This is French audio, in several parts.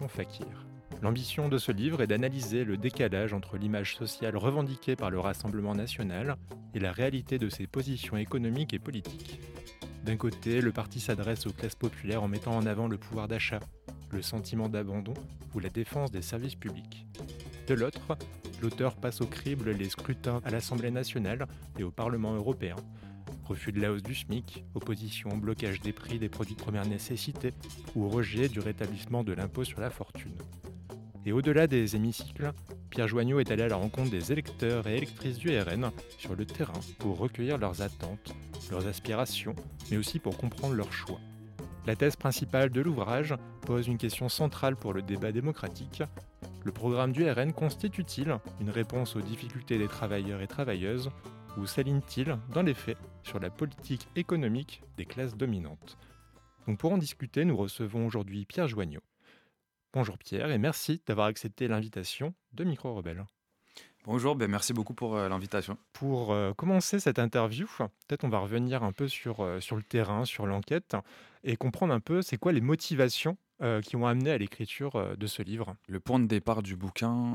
l'association Fakir. L'ambition de ce livre est d'analyser le décalage entre l'image sociale revendiquée par le Rassemblement national et la réalité de ses positions économiques et politiques. D'un côté, le parti s'adresse aux classes populaires en mettant en avant le pouvoir d'achat, le sentiment d'abandon ou la défense des services publics. De l'autre, l'auteur passe au crible les scrutins à l'Assemblée nationale et au Parlement européen. Refus de la hausse du SMIC, opposition au blocage des prix des produits de première nécessité ou rejet du rétablissement de l'impôt sur la fortune. Et au-delà des hémicycles, Pierre Joigneau est allé à la rencontre des électeurs et électrices du RN sur le terrain pour recueillir leurs attentes, leurs aspirations, mais aussi pour comprendre leurs choix. La thèse principale de l'ouvrage pose une question centrale pour le débat démocratique. Le programme du RN constitue-t-il une réponse aux difficultés des travailleurs et travailleuses ou s'aligne-t-il, dans les faits, sur la politique économique des classes dominantes? Donc pour en discuter, nous recevons aujourd'hui Pierre Joigneau. Bonjour Pierre et merci d'avoir accepté l'invitation de Micro Rebelle. Bonjour, merci beaucoup pour l'invitation. Pour commencer cette interview, peut-être on va revenir un peu sur le terrain, sur l'enquête, et comprendre un peu c'est quoi les motivations qui ont amené à l'écriture de ce livre. Le point de départ du bouquin,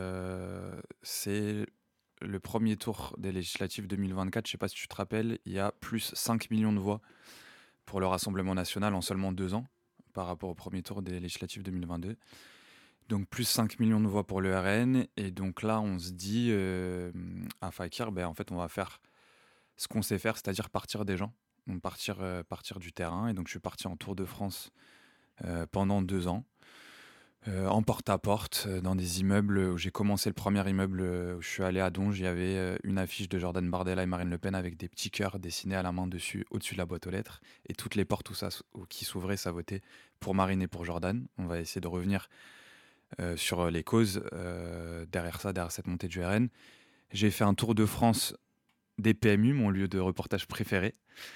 c'est le premier tour des législatives 2024. Je ne sais pas si tu te rappelles, il y a plus 5 millions de voix pour le Rassemblement national en seulement 2 ans par rapport au premier tour des législatives 2022. Donc plus 5 millions de voix pour le RN. Et donc là, on se dit à Fakir, en fait, on va faire ce qu'on sait faire, c'est-à-dire partir des gens, donc partir du terrain. Et donc je suis parti en Tour de France pendant 2 ans. En porte-à-porte, dans des immeubles où j'ai commencé le premier immeuble où je suis allé à Donge, il y avait une affiche de Jordan Bardella et Marine Le Pen avec des petits cœurs dessinés à la main dessus, au-dessus de la boîte aux lettres. Et toutes les portes qui s'ouvraient, ça votait pour Marine et pour Jordan. On va essayer de revenir sur les causes derrière cette montée du RN. J'ai fait un tour de France des PMU, mon lieu de reportage préféré.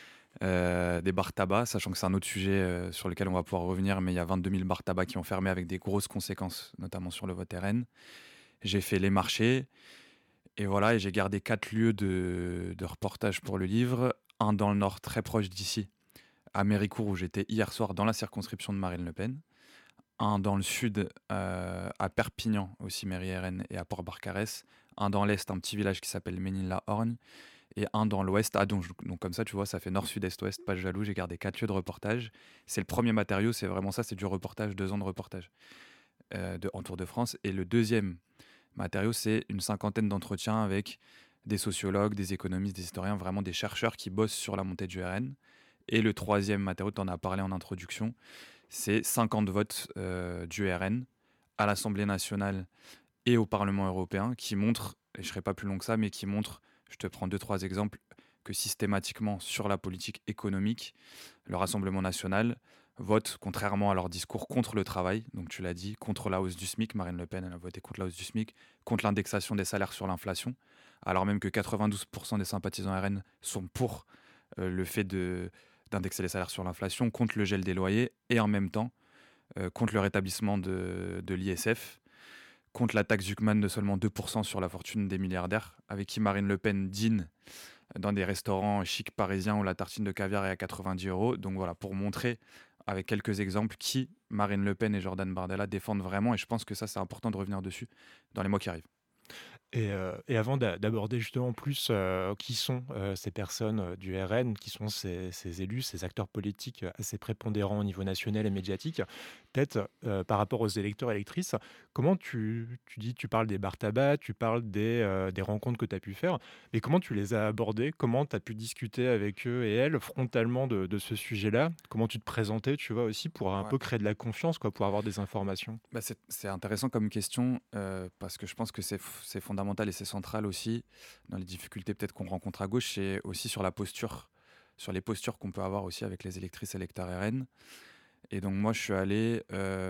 Des bars tabac, sachant que c'est un autre sujet sur lequel on va pouvoir revenir, mais il y a 22 000 bars tabac qui ont fermé avec des grosses conséquences, notamment sur le vote RN. J'ai fait les marchés, et voilà, et j'ai gardé 4 lieux de reportage pour le livre. Un dans le nord, très proche d'ici, à Méricourt, où j'étais hier soir dans la circonscription de Marine Le Pen. Un dans le sud, à Perpignan, aussi mairie RN, et à Port-Barcarès. Un dans l'est, un petit village qui s'appelle Ménil-la-Orgne. Et un dans l'ouest à Donge. Donc comme ça, tu vois, ça fait nord, sud, est, ouest, pas jaloux. J'ai gardé 4 lieux de reportage. C'est le premier matériau, c'est vraiment ça, c'est du reportage, 2 ans de reportage en Tour de France. Et le deuxième matériau, c'est une cinquantaine d'entretiens avec des sociologues, des économistes, des historiens, vraiment des chercheurs qui bossent sur la montée du RN. Et le troisième matériau, tu en as parlé en introduction, c'est 50 votes du RN à l'Assemblée nationale et au Parlement européen qui montrent, et je ne serai pas plus long que ça, mais qui montrent, je te prends 2-3 exemples, que systématiquement sur la politique économique, le Rassemblement national vote, contrairement à leur discours, contre le travail. Donc tu l'as dit, contre la hausse du SMIC. Marine Le Pen, elle a voté contre la hausse du SMIC, contre l'indexation des salaires sur l'inflation, alors même que 92% des sympathisants RN sont pour le fait d'indexer les salaires sur l'inflation, contre le gel des loyers, et en même temps, contre le rétablissement de l'ISF, contre la taxe Zuckman de seulement 2% sur la fortune des milliardaires, avec qui Marine Le Pen dîne dans des restaurants chics parisiens où la tartine de caviar est à 90 euros. Donc voilà, pour montrer avec quelques exemples qui Marine Le Pen et Jordan Bardella défendent vraiment. Et je pense que ça, c'est important de revenir dessus dans les mois qui arrivent. Et avant d'aborder justement plus qui sont ces personnes du RN, qui sont ces élus, ces acteurs politiques assez prépondérants au niveau national et médiatique, peut-être par rapport aux électeurs et électrices, comment tu dis, tu parles des bars tabac, tu parles des rencontres que tu as pu faire, mais comment tu les as abordés? Comment tu as pu discuter avec eux et elles frontalement de ce sujet-là? Comment tu te présentais, tu vois, aussi pour un Ouais. peu créer de la confiance, quoi, pour avoir des informations? C'est intéressant comme question parce que je pense que c'est fondamental et c'est central aussi dans les difficultés peut-être qu'on rencontre à gauche, c'est aussi sur la posture, sur les postures qu'on peut avoir aussi avec les électrices et électeurs RN. Et donc moi je suis allé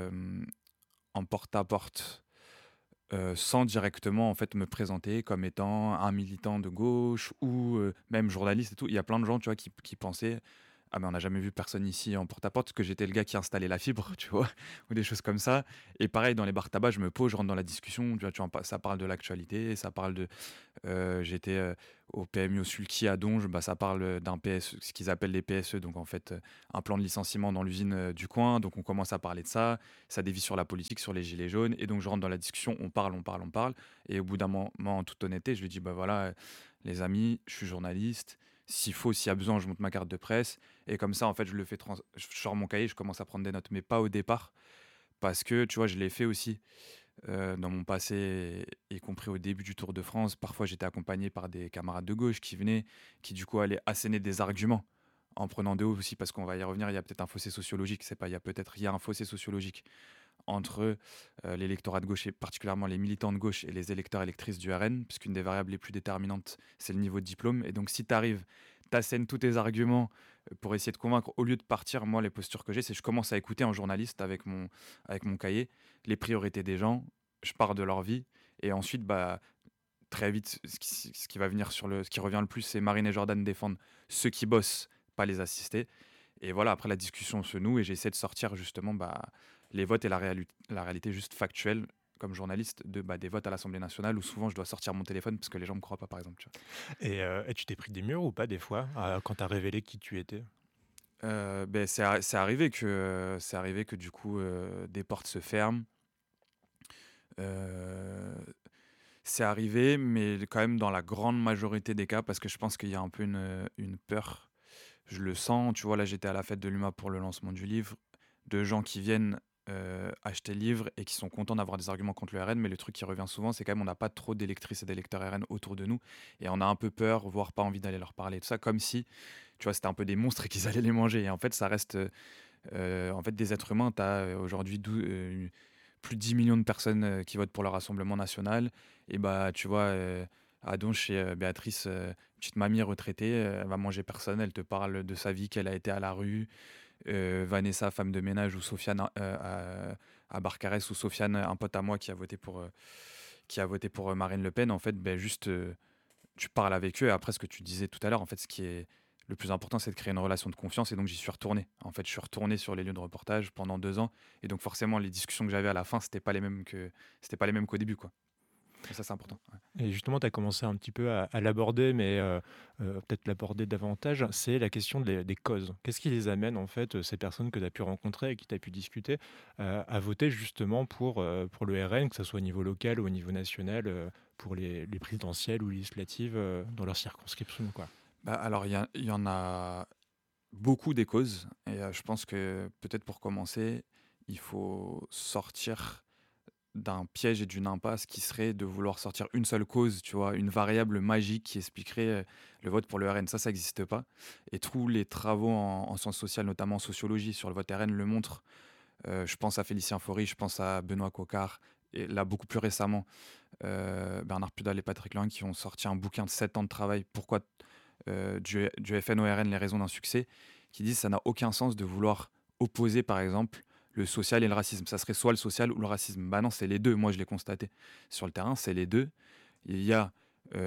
en porte-à-porte sans directement en fait me présenter comme étant un militant de gauche ou même journaliste et tout. Il y a plein de gens tu vois qui pensaient Ah, mais on n'a jamais vu personne ici en porte-à-porte parce que j'étais le gars qui installait la fibre, tu vois? Ou des choses comme ça. Et pareil, dans les bars tabac, je me pose, je rentre dans la discussion, tu vois, ça parle de l'actualité, ça parle de j'étais, au PMU au Sulky à Donge, bah, ça parle, d'un PSE, ce qu'ils appellent les PSE, donc en fait, un plan de licenciement dans l'usine, du coin. Donc on commence à parler de ça dévie sur la politique, sur les gilets jaunes et donc je rentre dans la discussion, on parle, on parle, on parle et au bout d'un moment, en toute honnêteté, je lui dis: «Bah, voilà, les amis, je suis journaliste, s'il y a besoin, je monte ma carte de presse» et comme ça, en fait, je sors mon cahier, je commence à prendre des notes, mais pas au départ parce que, tu vois, je l'ai fait aussi. Dans mon passé, y compris au début du Tour de France, parfois j'étais accompagné par des camarades de gauche qui venaient, qui du coup allaient asséner des arguments en prenant de haut aussi, parce qu'on va y revenir, il y a peut-être un fossé sociologique, c'est pas, il y a un fossé sociologique entre l'électorat de gauche et particulièrement les militants de gauche et les électeurs électrices du RN, puisqu'une des variables les plus déterminantes, c'est le niveau de diplôme. Et donc si tu arrives, t'assènes tous tes arguments pour essayer de convaincre, au lieu de partir, moi les postures que j'ai, c'est que je commence à écouter en journaliste avec mon cahier les priorités des gens, je pars de leur vie, et ensuite, bah, très vite, ce qui va venir ce qui revient le plus, c'est Marine et Jordan défendent ceux qui bossent, pas les assister. Et voilà, après la discussion se noue et j'essaie de sortir justement bah, les votes et la réalité juste factuelle comme journaliste des votes à l'Assemblée nationale où souvent je dois sortir mon téléphone parce que les gens me croient pas, par exemple. Tu Et tu t'es pris des murs ou pas des fois, quand tu as révélé qui tu étais? vois. C'est arrivé que du coup des portes se ferment. Euh, c'est arrivé, mais quand même dans la grande majorité des cas parce que je pense qu'il y a un peu une peur. Je le sens, tu vois, là j'étais à la fête de l'UMA pour le lancement du livre, de gens qui viennent acheter le livre et qui sont contents d'avoir des arguments contre le RN, mais le truc qui revient souvent, c'est quand même on n'a pas trop d'électrices et d'électeurs RN autour de nous, et on a un peu peur, voire pas envie d'aller leur parler, tout ça, comme si, tu vois, c'était un peu des monstres et qu'ils allaient les manger. Et en fait, ça reste en fait des êtres humains. Tu as aujourd'hui plus de 10 millions de personnes qui votent pour le Rassemblement national, et bah, tu vois, à Donge, chez Béatrice, petite mamie retraitée, elle va manger personne, elle te parle de sa vie, qu'elle a été à la rue, Vanessa, femme de ménage, ou Sofiane à Barcarès, ou Sofiane, un pote à moi qui a voté pour Marine Le Pen. En fait, ben, juste, tu parles avec eux. Et après, ce que tu disais tout à l'heure, en fait, ce qui est le plus important, c'est de créer une relation de confiance. Et donc, j'y suis retourné. En fait, je suis retourné sur les lieux de reportage pendant 2 ans. Et donc, forcément, les discussions que j'avais à la fin, c'était pas les mêmes qu'au début, quoi. Et ça, c'est important. Ouais. Et justement, tu as commencé un petit peu à l'aborder, mais peut-être l'aborder davantage, c'est la question des causes. Qu'est-ce qui les amène, en fait, ces personnes que tu as pu rencontrer et qui tu as pu discuter, à voter justement pour le RN, que ce soit au niveau local ou au niveau national, pour les présidentielles ou législatives dans leur circonscription, quoi. Bah, alors, il y en a beaucoup des causes. Et je pense que peut-être pour commencer, il faut sortir d'un piège et d'une impasse qui serait de vouloir sortir une seule cause, tu vois, une variable magique qui expliquerait le vote pour le RN. Ça n'existe pas. Et tous les travaux en sciences sociales, notamment en sociologie, sur le vote RN le montrent. Je pense à Félicien Faury, je pense à Benoît Coquart, et là, beaucoup plus récemment, Bernard Pudal et Patrick Lang qui ont sorti un bouquin de 7 ans de travail, pourquoi du FN au RN, les raisons d'un succès, qui disent que ça n'a aucun sens de vouloir opposer, par exemple, le social et le racisme. Ça serait soit le social ou le racisme. Bah non, c'est les deux. Moi, je l'ai constaté sur le terrain, c'est les deux. Il y a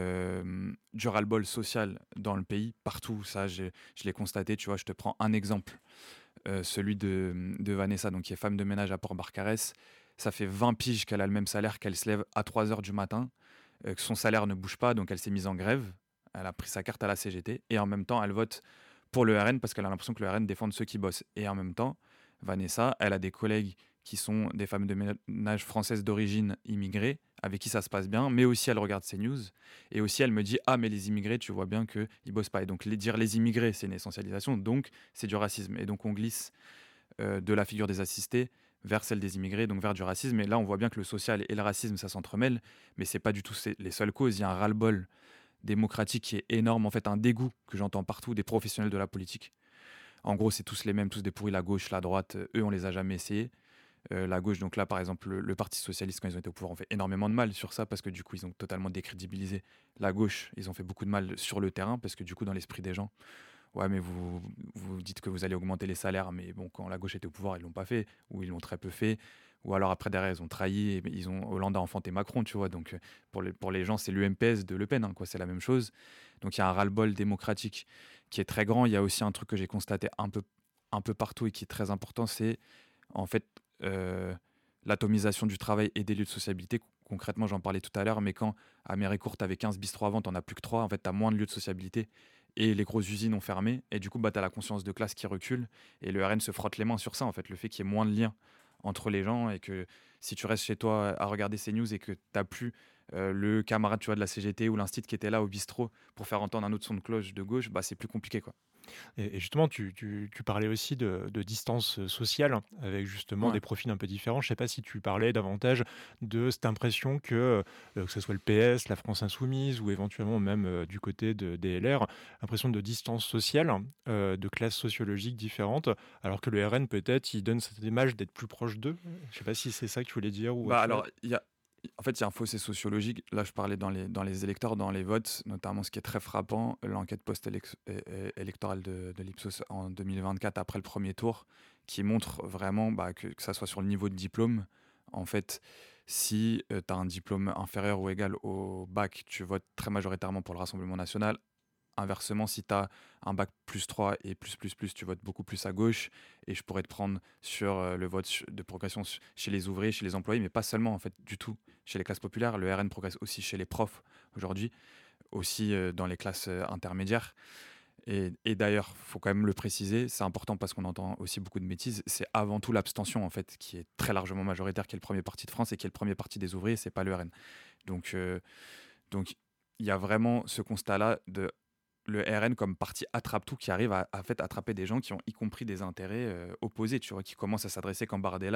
du ras-le-bol social dans le pays, partout. Ça, je l'ai constaté. Tu vois, je te prends un exemple. Celui de Vanessa, donc qui est femme de ménage à Port-Barcarès. Ça fait 20 piges qu'elle a le même salaire, qu'elle se lève à 3 heures du matin, que son salaire ne bouge pas, donc elle s'est mise en grève. Elle a pris sa carte à la CGT et en même temps, elle vote pour le RN parce qu'elle a l'impression que le RN défend ceux qui bossent. Et en même temps, Vanessa, elle a des collègues qui sont des femmes de ménage françaises d'origine immigrées, avec qui ça se passe bien, mais aussi elle regarde ces news. Et aussi, elle me dit: ah, mais les immigrés, tu vois bien qu'ils bossent pas. Et donc, dire les immigrés, c'est une essentialisation, donc c'est du racisme. Et donc, on glisse de la figure des assistés vers celle des immigrés, donc vers du racisme. Et là, on voit bien que le social et le racisme, ça s'entremêle, mais c'est pas du tout les seules causes. Il y a un ras-le-bol démocratique qui est énorme, en fait, un dégoût que j'entends partout des professionnels de la politique. En gros, c'est tous les mêmes, tous des pourris, la gauche, la droite, eux, on les a jamais essayés. La gauche, donc là, par exemple, le Parti socialiste, quand ils ont été au pouvoir, ont fait énormément de mal sur ça, parce que du coup, ils ont totalement décrédibilisé la gauche. Ils ont fait beaucoup de mal sur le terrain, parce que du coup, dans l'esprit des gens, ouais, mais vous dites que vous allez augmenter les salaires, mais bon, quand la gauche était au pouvoir, ils l'ont pas fait, ou ils l'ont très peu fait. ou alors après derrière, ils ont trahi, et ils ont Hollande a enfanté Macron, tu vois. Donc pour les gens, c'est l'UMPS de Le Pen, hein, quoi, c'est la même chose. Donc il y a un ras-le-bol démocratique qui est très grand. Il y a aussi un truc que j'ai constaté un peu partout et qui est très important, c'est en fait euh, l'atomisation du travail et des lieux de sociabilité. Concrètement, j'en parlais tout à l'heure, mais quand à Méricourt, tu avais 15 bistrots avant, tu n'en as plus que 3, en fait, tu as moins de lieux de sociabilité et les grosses usines ont fermé. Et du coup, bah, tu as la conscience de classe qui recule et le RN se frotte les mains sur ça, en fait, le fait qu'il y ait moins de liens entre les gens et que si tu restes chez toi à regarder ces news et que tu n'as plus le camarade tu vois, de la CGT ou l'instit qui était là au bistrot pour faire entendre un autre son de cloche de gauche, bah, c'est plus compliqué, quoi. Et justement, tu parlais aussi de distance sociale, avec justement Ouais. des profils un peu différents. Je ne sais pas si tu parlais davantage de cette impression que ce soit le PS, la France insoumise ou éventuellement même du côté des LR, impression de distance sociale, de classes sociologiques différentes, alors que le RN peut-être, il donne cette image d'être plus proche d'eux. Je ne sais pas si c'est ça que tu voulais dire ou Bah autre chose. alors, en fait, il y a un fossé sociologique. Là, je parlais dans les électeurs, dans les votes, notamment ce qui est très frappant, l'enquête post-électorale de l'Ipsos en 2024, après le premier tour, qui montre vraiment bah, que ça soit sur le niveau de diplôme. En fait, si tu as un diplôme inférieur ou égal au bac, tu votes très majoritairement pour le Rassemblement national. Inversement, si tu as un bac plus 3 et plus, tu votes beaucoup plus à gauche. Et je pourrais te prendre sur le vote de progression chez les ouvriers, chez les employés, mais pas seulement, en fait, du tout. Chez les classes populaires, le RN progresse aussi chez les profs aujourd'hui, aussi dans les classes intermédiaires. Et d'ailleurs, il faut quand même le préciser, c'est important parce qu'on entend aussi beaucoup de bêtises, c'est avant tout l'abstention, en fait, qui est très largement majoritaire, qui est le premier parti de France et qui est le premier parti des ouvriers, c'est pas le RN. Donc, donc il y a vraiment ce constat-là de le RN comme parti attrape-tout qui arrive à fait attraper des gens qui ont y compris des intérêts opposés, tu vois, qui commencent à s'adresser quand Bardella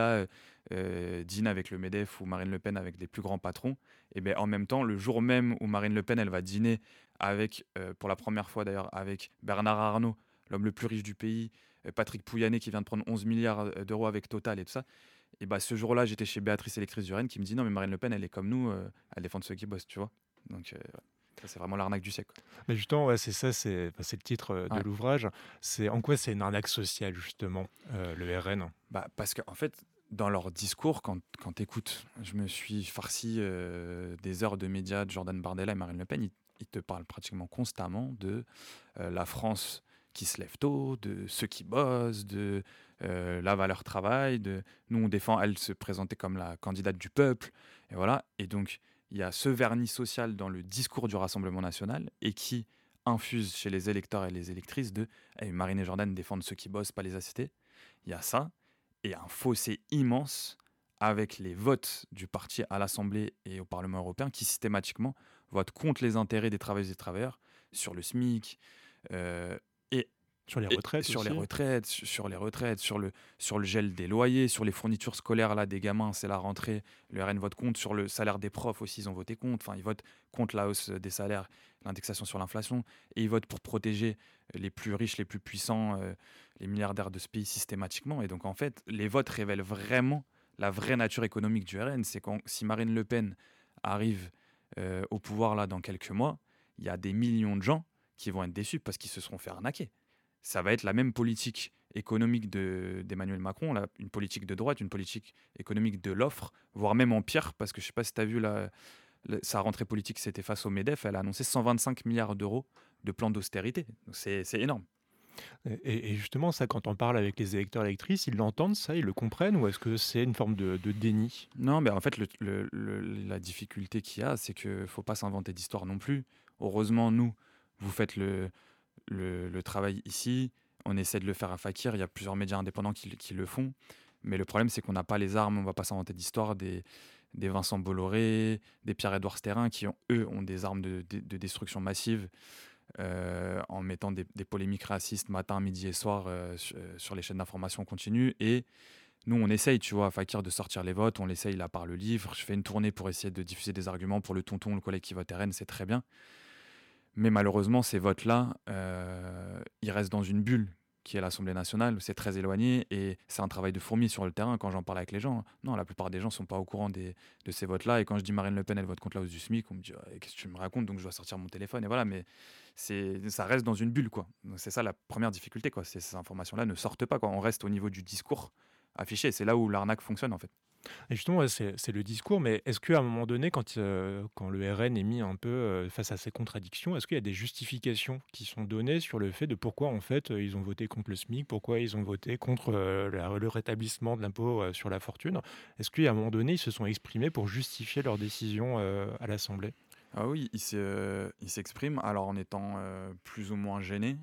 dîne avec le MEDEF ou Marine Le Pen avec des plus grands patrons. Et bien en même temps, le jour même où Marine Le Pen elle va dîner avec, pour la première fois d'ailleurs, avec Bernard Arnault, l'homme le plus riche du pays, Patrick Pouyanné qui vient de prendre 11 milliards d'euros avec Total et tout ça. Et bah ce jour-là, j'étais chez Béatrice Électrice du Rennes qui me dit non mais Marine Le Pen elle est comme nous, elle défend ceux qui bossent, tu vois. Donc ouais. Ça c'est vraiment l'arnaque du siècle. Mais justement, ouais, c'est ça, c'est le titre de Ouais. l'ouvrage. C'est en quoi c'est une arnaque sociale, justement, le RN. Bah, parce qu'en fait, dans leur discours, quand tu écoutes, je me suis farci des heures de médias de Jordan Bardella et Marine Le Pen, ils te parlent pratiquement constamment de la France qui se lève tôt, de ceux qui bossent, de la valeur travail, de nous on défend, elle se présentait comme la candidate du peuple, et voilà. Et donc, il y a ce vernis social dans le discours du Rassemblement national et qui infuse chez les électeurs et les électrices de Marine et Jordan défendent ceux qui bossent, pas les assister. Il y a ça et un fossé immense avec les votes du parti à l'Assemblée et au Parlement européen qui systématiquement votent contre les intérêts des travailleuses et des travailleurs sur le SMIC euh, et, Sur les et retraites sur les aussi. retraites, sur le gel des loyers, sur les fournitures scolaires là, des gamins, c'est la rentrée. Le RN vote contre, sur le salaire des profs aussi, ils ont voté contre. Enfin, ils votent contre la hausse des salaires, l'indexation sur l'inflation, et ils votent pour protéger les plus riches, les plus puissants, les milliardaires de ce pays systématiquement. Et donc, en fait, les votes révèlent vraiment la vraie nature économique du RN. C'est quand, si Marine Le Pen arrive au pouvoir là dans quelques mois, il y a des millions de gens qui vont être déçus parce qu'ils se seront fait arnaquer. Ça va être la même politique économique d'Emmanuel Macron, là, une politique de droite, une politique économique de l'offre, voire même en pire, parce que je ne sais pas si tu as vu sa rentrée politique, c'était face au MEDEF, elle a annoncé 125 milliards d'euros de plan d'austérité. Donc c'est énorme. Et justement, ça, quand on parle avec les électeurs et électrices, ils l'entendent, ça, ils le comprennent, ou est-ce que c'est une forme de déni? Non, mais en fait, la difficulté qu'il y a, c'est qu'il ne faut pas s'inventer d'histoire non plus. Heureusement, nous, vous faites le travail ici. On essaie de le faire à Fakir. Il y a plusieurs médias indépendants qui le font. Mais le problème, c'est qu'on n'a pas les armes. On ne va pas s'inventer d'histoire. Des Vincent Bolloré, des Pierre-Édouard Sterrin, qui, eux, ont des armes de destruction massive en mettant des polémiques racistes matin, midi et soir sur les chaînes d'information continue. Et nous, on essaye, tu vois, à Fakir, de sortir les votes. On l'essaye là par le livre. Je fais une tournée pour essayer de diffuser des arguments pour le tonton, le collègue qui vote RN. C'est très bien. Mais malheureusement, ces votes-là, ils restent dans une bulle qui est l'Assemblée nationale. C'est très éloigné et c'est un travail de fourmi sur le terrain. Quand j'en parle avec les gens, non, la plupart des gens ne sont pas au courant de ces votes-là. Et quand je dis Marine Le Pen, elle vote contre la hausse du SMIC, on me dit qu'est-ce que tu me racontes? Donc je dois sortir mon téléphone. Et voilà, mais ça reste dans une bulle, quoi. Donc, c'est ça la première difficulté, quoi. Ces informations-là ne sortent pas, quoi. On reste au niveau du discours affiché. C'est là où l'arnaque fonctionne, en fait. Et justement, ouais, c'est le discours, mais est-ce qu'à un moment donné, quand le RN est mis un peu, face à ces contradictions, est-ce qu'il y a des justifications qui sont données sur le fait de pourquoi, en fait, ils ont voté contre le SMIC? Pourquoi ils ont voté contre, le rétablissement de l'impôt, sur la fortune? Est-ce qu'à un moment donné, ils se sont exprimés pour justifier leur décision, à l'Assemblée? Ah oui, il s'exprime, alors en étant, plus ou moins gêné,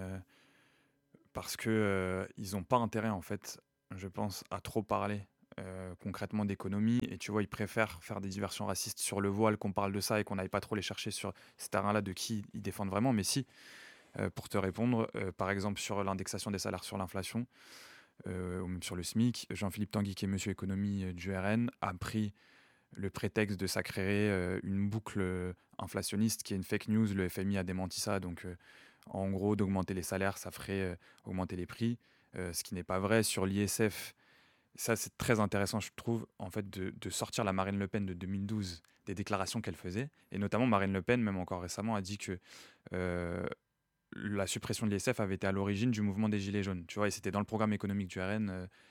parce que, ils ont pas intérêt en fait, je pense, à trop parler, concrètement d'économie et tu vois, ils préfèrent faire des diversions racistes sur le voile, qu'on parle de ça et qu'on n'aille pas trop les chercher sur ce terrain-là de qui ils défendent vraiment. Mais si, pour te répondre, par exemple sur l'indexation des salaires sur l'inflation, ou même sur le SMIC, Jean-Philippe Tanguy, qui est monsieur économie, du RN, a pris le prétexte de ça créerait, une boucle, inflationniste qui est une fake news. Le FMI a démenti ça, donc en gros, d'augmenter les salaires, ça ferait, augmenter les prix, ce qui n'est pas vrai. Sur l'ISF, ça, c'est très intéressant, je trouve, en fait, de sortir la Marine Le Pen de 2012, des déclarations qu'elle faisait et notamment Marine Le Pen, même encore récemment, a dit que, heu, la suppression de l'ISF avait été à l'origine du mouvement des gilets jaunes, tu vois? Et c'était dans le programme économique du RN,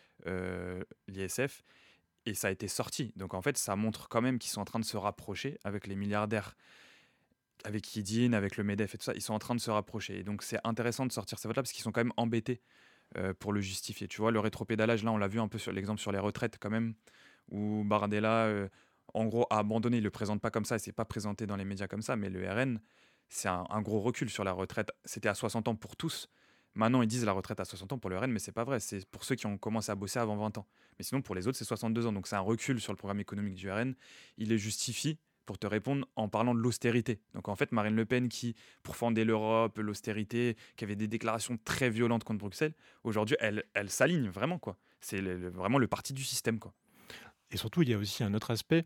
l'ISF et ça a été sorti. Donc en fait, ça montre quand même qu'ils sont en train de se rapprocher avec les milliardaires, avec Yedin, avec le MEDEF et tout ça. Ils sont en train de se rapprocher. Et donc c'est intéressant de sortir ces votes-là parce qu'ils sont quand même embêtés pour le justifier. Tu vois, le rétropédalage, là, on l'a vu un peu sur l'exemple sur les retraites quand même, où Bardella, en gros, a abandonné. Il ne le présente pas comme ça, il ne s'est pas présenté dans les médias comme ça, mais le RN, c'est un gros recul sur la retraite. C'était à 60 ans pour tous. Maintenant, ils disent la retraite à 60 ans pour le RN, mais c'est pas vrai. C'est pour ceux qui ont commencé à bosser avant 20 ans. Mais sinon, pour les autres, c'est 62 ans. Donc, c'est un recul sur le programme économique du RN. Il les justifie, pour te répondre, en parlant de l'austérité. Donc, en fait, Marine Le Pen, qui pourfendait l'Europe, l'austérité, qui avait des déclarations très violentes contre Bruxelles, aujourd'hui, elle s'aligne vraiment, quoi. C'est vraiment le parti du système, quoi. Et surtout, il y a aussi un autre aspect.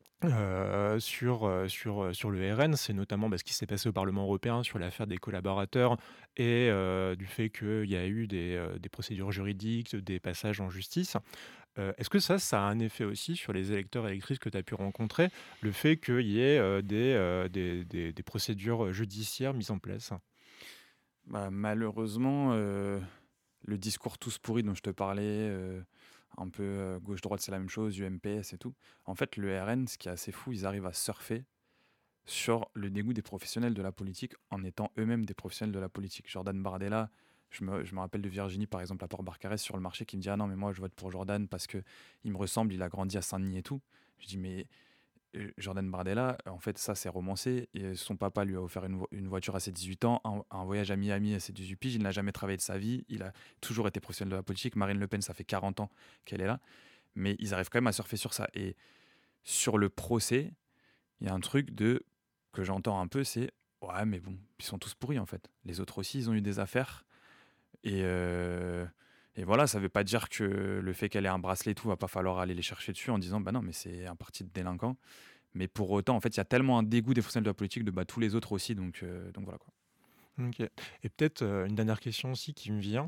Sur le RN, c'est notamment, ce qui s'est passé au Parlement européen sur l'affaire des collaborateurs et du fait qu'il y a eu des procédures juridiques, des passages en justice. Est-ce que ça a un effet aussi sur les électeurs et électrices que tu as pu rencontrer, le fait qu'il y ait, des procédures judiciaires mises en place? Bah, malheureusement, le discours tous pourris dont je te parlais, un peu, gauche-droite, c'est la même chose, UMPS et tout. En fait, le RN, ce qui est assez fou, ils arrivent à surfer sur le dégoût des professionnels de la politique en étant eux-mêmes des professionnels de la politique. Jordan Bardella, je me rappelle de Virginie, par exemple, à Port-Barcarès sur le marché, qui me dit: «Ah non, mais moi, je vote pour Jordan parce que il me ressemble, il a grandi à Saint-Denis et tout». Je dis: «Mais Jordan Bardella, en fait, ça, c'est romancé. Et son papa lui a offert une voiture à ses 18 ans, un voyage à Miami à ses 18 piges. Il n'a jamais travaillé de sa vie. Il a toujours été professionnel de la politique. Marine Le Pen, ça fait 40 ans qu'elle est là. Mais ils arrivent quand même à surfer sur ça. Et sur le procès, il y a un truc que j'entends un peu, c'est ouais, mais bon, ils sont tous pourris en fait. Les autres aussi, ils ont eu des affaires. Et, euh, et voilà, ça veut pas dire que le fait qu'elle ait un bracelet et tout, va pas falloir aller les chercher dessus en disant bah non, mais c'est un parti de délinquants. Mais pour autant, en fait, il y a tellement un dégoût des professionnels de la politique de bah, tous les autres aussi. Donc voilà quoi. OK. Et peut-être, une dernière question aussi qui me vient,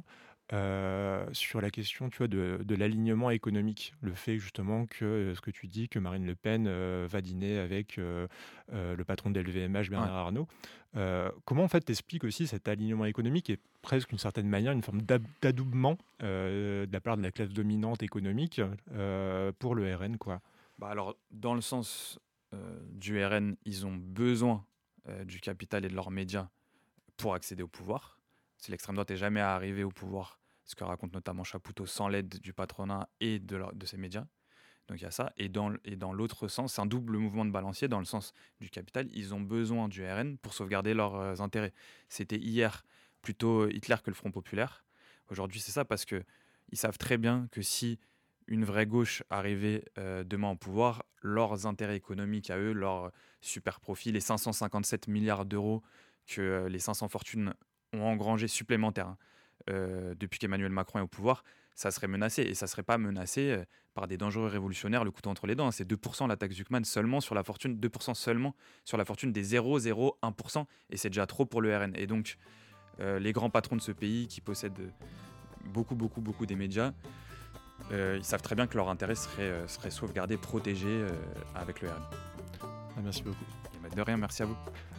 sur la question, tu vois, de l'alignement économique. Le fait justement que, ce que tu dis, que Marine Le Pen, va dîner avec, le patron de LVMH, Ouais. Bernard Arnault. Comment en fait tu expliques aussi cet alignement économique et presque d'une certaine manière une forme d'adoubement, de la part de la classe dominante économique, pour le RN, quoi? Bah alors, dans le sens du RN, ils ont besoin du capital et de leurs médias pour accéder au pouvoir. Si l'extrême droite n'est jamais arrivée au pouvoir, ce que raconte notamment Chapoutot, sans l'aide du patronat et de ses médias. Donc il y a ça. Et dans l'autre sens, c'est un double mouvement de balancier. Dans le sens du capital, ils ont besoin du RN pour sauvegarder leurs intérêts. C'était hier plutôt Hitler que le Front populaire. Aujourd'hui, c'est ça parce que ils savent très bien que si une vraie gauche arrivait demain au pouvoir, leurs intérêts économiques à eux, leurs super profits, les 557 milliards d'euros que les 500 fortunes ont engrangé supplémentaires hein, depuis qu'Emmanuel Macron est au pouvoir, ça serait menacé. Et ça ne serait pas menacé par des dangereux révolutionnaires le couteau entre les dents. C'est 2% la taxe Zuckman seulement sur la fortune, 2% seulement sur la fortune des 0,01%. Et c'est déjà trop pour le RN. Et donc, les grands patrons de ce pays qui possèdent beaucoup, beaucoup, beaucoup des médias, ils savent très bien que leur intérêt serait sauvegardé, protégé avec le RN. Ah, merci beaucoup. Et bah, de rien, merci à vous.